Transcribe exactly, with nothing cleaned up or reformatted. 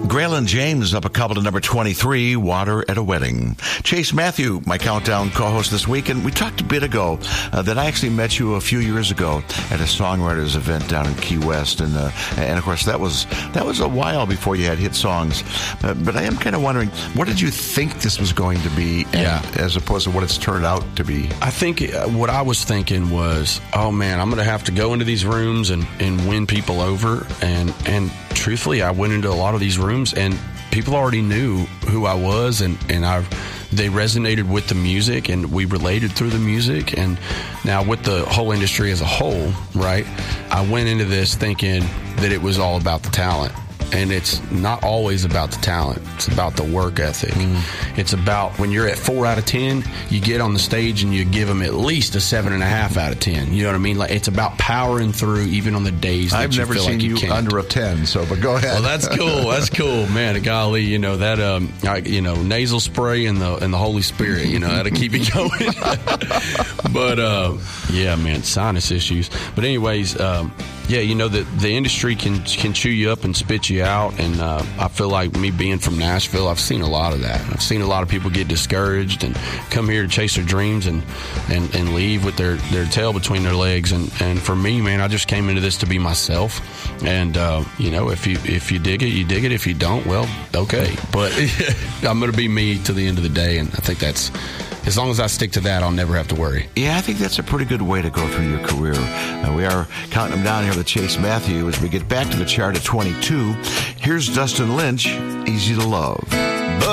Graylin James up a couple to number twenty-three, Water at a Wedding. Chase Matthew, my Countdown co-host this week, and we talked a bit ago uh, that I actually met you a few years ago at a songwriters event down in Key West, and uh, and of course that was that was a while before you had hit songs. Uh, but I am kind of wondering, what did you think this was going to be, and, yeah. as opposed to what it's turned out to be? I think uh, what I was thinking was, oh man, I'm going to have to go into these rooms and, and win people over, and and truthfully, I went into a lot of these rooms and people already knew who I was, and, and I they resonated with the music, and we related through the music. And now with the whole industry as a whole, right, I went into this thinking that it was all about the talent. And it's not always about the talent. It's about the work ethic. Mm. It's about when you're at four out of ten, you get on the stage and you give them at least a seven and a half out of ten. You know what I mean? Like, it's about powering through even on the days that I've you never feel seen like you, you can't. under a ten. So, but go ahead. Well, that's cool. That's cool, man. Golly, you know that. Um, I, you know, nasal spray and the and the Holy Spirit. You know, that'll keep you going. But uh, yeah, man, sinus issues. But anyways. Um, Yeah, you know, the, the industry can can chew you up and spit you out, and uh, I feel like me being from Nashville, I've seen a lot of that. I've seen a lot of people get discouraged and come here to chase their dreams and, and, and leave with their, their tail between their legs. And, and for me, man, I just came into this to be myself. And, uh, you know, if you if you dig it, you dig it. If you don't, well, okay. But I'm going to be me to the end of the day, and I think that's... As long as I stick to that, I'll never have to worry. Yeah, I think that's a pretty good way to go through your career. Uh, we are counting them down here with Chase Matthew as we get back to the chart at twenty-two. Here's Dustin Lynch, Easy to Love.